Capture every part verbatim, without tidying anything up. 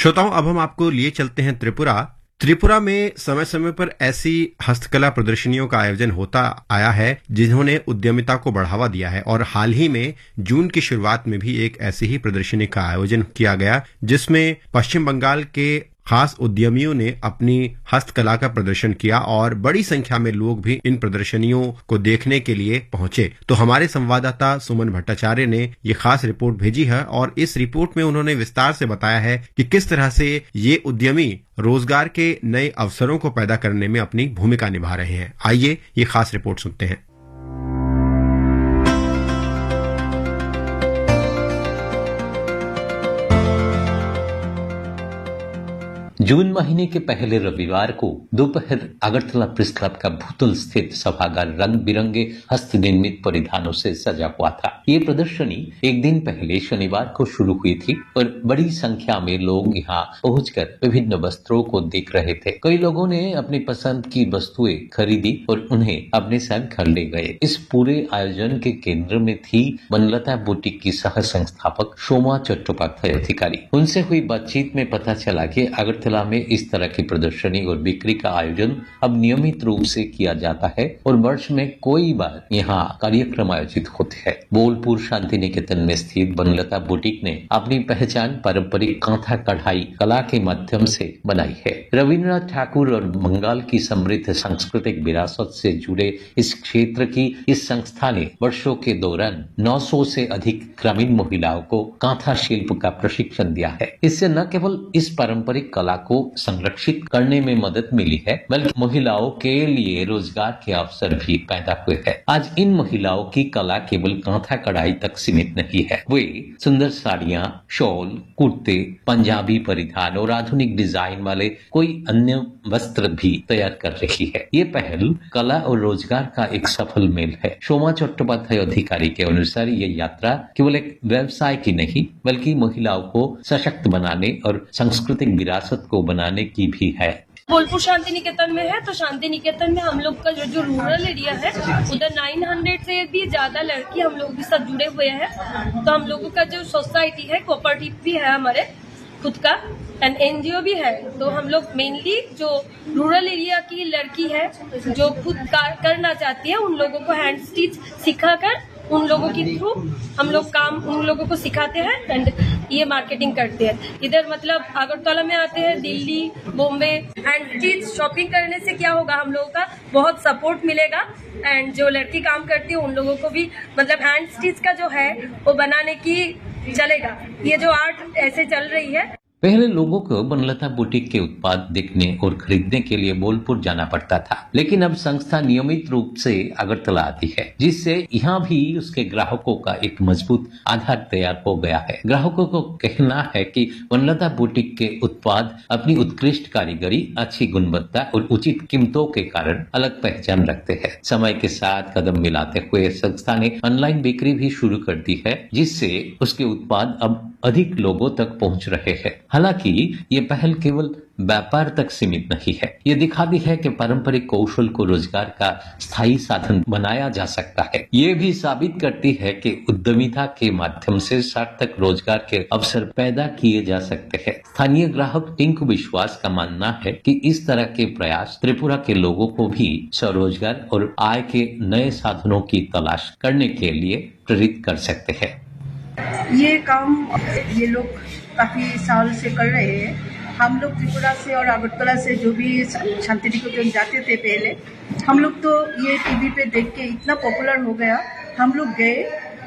श्रोताओं, अब हम आपको लिए चलते हैं त्रिपुरा। त्रिपुरा में समय समय पर ऐसी हस्तकला प्रदर्शनियों का आयोजन होता आया है जिन्होंने उद्यमिता को बढ़ावा दिया है, और हाल ही में जून की शुरुआत में भी एक ऐसी ही प्रदर्शनी का आयोजन किया गया जिसमें पश्चिम बंगाल के खास उद्यमियों ने अपनी हस्तकला का प्रदर्शन किया और बड़ी संख्या में लोग भी इन प्रदर्शनियों को देखने के लिए पहुंचे। तो हमारे संवाददाता सुमन भट्टाचार्य ने ये खास रिपोर्ट भेजी है और इस रिपोर्ट में उन्होंने विस्तार से बताया है कि किस तरह से ये उद्यमी रोजगार के नए अवसरों को पैदा करने में अपनी भूमिका निभा रहे हैं। आइए ये खास रिपोर्ट सुनते हैं। जून महीने के पहले रविवार को दोपहर अगरतला प्रेस क्लब का भूतल स्थित सभागार रंग बिरंगे हस्त निर्मित परिधानों से सजा हुआ था। ये प्रदर्शनी एक दिन पहले शनिवार को शुरू हुई थी और बड़ी संख्या में लोग यहाँ पहुंचकर विभिन्न वस्त्रों को देख रहे थे। कई लोगों ने अपनी पसंद की वस्तुएं खरीदी और उन्हें अपने साथ घर ले गए। इस पूरे आयोजन के केंद्र में थी वनलता बुटीक की सह संस्थापक सोमा चट्टोपाध्याय अधिकारी। उनसे हुई बातचीत में पता चला कि अगरतला में इस तरह की प्रदर्शनी और बिक्री का आयोजन अब नियमित रूप से किया जाता है और वर्ष में कोई बार यहाँ कार्यक्रम आयोजित होते हैं। बोलपुर शांति निकेतन में स्थित वनलता बुटीक ने अपनी पहचान पारंपरिक कांथा कढ़ाई कला के माध्यम से बनाई है। रविन्द्रनाथ ठाकुर और बंगाल की समृद्ध सांस्कृतिक विरासत से जुड़े इस क्षेत्र की इस संस्था ने वर्षों के दौरान नौ सौ से अधिक ग्रामीण महिलाओं को कांथा शिल्प का प्रशिक्षण दिया है। इससे न केवल इस पारंपरिक कला को संरक्षित करने में मदद मिली है बल्कि महिलाओं के लिए रोजगार के अवसर भी पैदा हुए हैं। आज इन महिलाओं की कला केवल कांथा कढ़ाई तक सीमित नहीं है। वे सुंदर साड़ियां, शॉल, कुर्ते, पंजाबी परिधान और आधुनिक डिजाइन वाले कोई अन्य वस्त्र भी तैयार कर रही है। ये पहल कला और रोजगार का एक सफल मेल है। सोमा चट्टोपाध्याय अधिकारी के अनुसार ये यात्रा केवल एक व्यवसाय की नहीं बल्कि महिलाओं को सशक्त बनाने और सांस्कृतिक विरासत को बनाने की भी है। बोलपुर शांति निकेतन में है तो शांति निकेतन में हम लोग का जो जो रूरल एरिया है उधर नौ सौ से भी ज्यादा लड़की हम लोगों के साथ जुड़े हुए हैं। तो हम लोगों का जो सोसाइटी है, कोऑपरेटिव भी है हमारे खुद का, एंड एनजीओ भी है। तो हम लोग मेनली जो रूरल एरिया की लड़की है जो खुद करना चाहती है उन लोगों को हैंड स्टिच सिखाकर उन लोगों के थ्रू हम लोग काम उन लोगों को सिखाते हैं एंड ये मार्केटिंग करते हैं। इधर मतलब अगरतला में आते हैं, दिल्ली, बॉम्बे, एंड चीज शॉपिंग करने से क्या होगा, हम लोगों का बहुत सपोर्ट मिलेगा एंड जो लड़की काम करती है उन लोगों को भी मतलब हैंड स्टिच का जो है वो बनाने की चलेगा। ये जो आर्ट ऐसे चल रही है। पहले लोगों को वनलता बुटीक के उत्पाद देखने और खरीदने के लिए बोलपुर जाना पड़ता था, लेकिन अब संस्था नियमित रूप से अगरतला आती है, जिससे यहाँ भी उसके ग्राहकों का एक मजबूत आधार तैयार हो गया है। ग्राहकों को कहना है कि वनलता बुटीक के उत्पाद अपनी उत्कृष्ट कारीगरी, अच्छी गुणवत्ता और उचित कीमतों के कारण अलग पहचान रखते हैं। समय के साथ कदम मिलाते हुए संस्था ने ऑनलाइन बिक्री भी शुरू कर दी है, जिससे उसके उत्पाद अब अधिक लोगों तक पहुंच रहे हैं। हालांकि ये पहल केवल व्यापार तक सीमित नहीं है, ये दिखाती है कि पारंपरिक कौशल को रोजगार का स्थायी साधन बनाया जा सकता है। ये भी साबित करती है कि उद्यमिता के माध्यम से सार्थक रोजगार के अवसर पैदा किए जा सकते हैं। स्थानीय ग्राहक टिंकू विश्वास का मानना है कि इस तरह के प्रयास त्रिपुरा के लोगों को भी स्वरोजगार और आय के नए साधनों की तलाश करने के लिए प्रेरित कर सकते हैं। ये काम ये लोग काफी साल से कर रहे हैं। हम लोग त्रिपुरा से और अगरतला से जो भी शांति निकेतन जाते थे पहले, हम लोग तो ये टीवी पे देख के इतना पॉपुलर हो गया, हम लोग गए।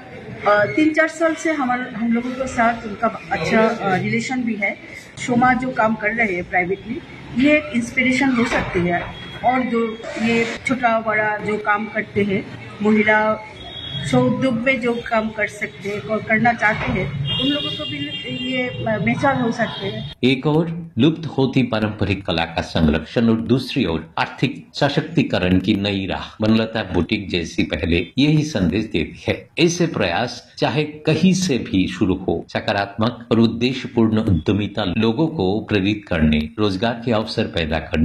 तीन चार साल से हमारे हम लोगों के साथ उनका अच्छा रिलेशन भी है। सोमा जो काम कर रहे हैं प्राइवेटली, ये एक इंस्पिरेशन हो सकती है। और जो ये छोटा बड़ा जो काम करते हैं महिला स्व उद्योग में जो काम कर सकते हैं और करना चाहते हैं उन लोगों को भी ये मिसाल हो सकते हैं। एक और लुप्त होती पारंपरिक कला का संरक्षण और दूसरी ओर आर्थिक सशक्तिकरण की नई राह वनलता बुटीक जैसी पहले यही संदेश देती है। ऐसे प्रयास चाहे कहीं से भी शुरू हो, सकारात्मक और उद्देश्यपूर्ण उद्यमिता लोगों को प्रेरित करने, रोजगार के अवसर पैदा करने